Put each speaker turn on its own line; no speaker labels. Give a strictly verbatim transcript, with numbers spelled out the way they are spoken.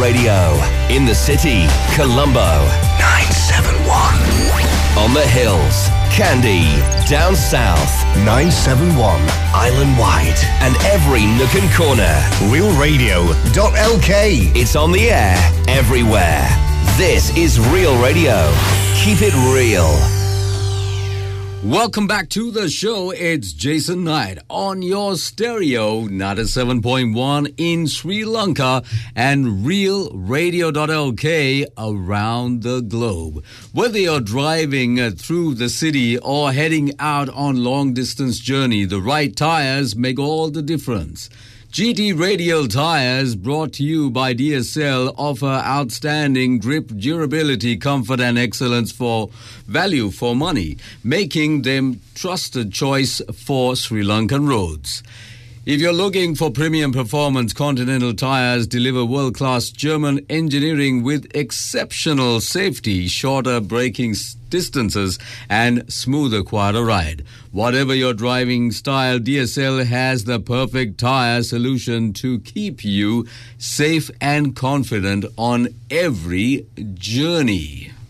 Radio. In the city, Colombo, nine seven one. On the hills, Kandy. Down south, nine seven one. Island wide. And every nook and corner, real radio dot L K. It's on the air everywhere. This is Real Radio. Keep it real.
Welcome back to the show. It's Jason Knight on your stereo, ninety-seven point one in Sri Lanka and real radio dot L K around the globe. Whether you're driving through the city or heading out on long-distance journey, the right tires make all the difference. G T Radial Tires, brought to you by D S L, offer outstanding grip, durability, comfort and excellence for value for money, making them trusted choice for Sri Lankan roads. If you're looking for premium performance, Continental Tires deliver world-class German engineering with exceptional safety, shorter braking distances, and smoother, quieter ride. Whatever your driving style, D S L has the perfect tire solution to keep you safe and confident on every journey.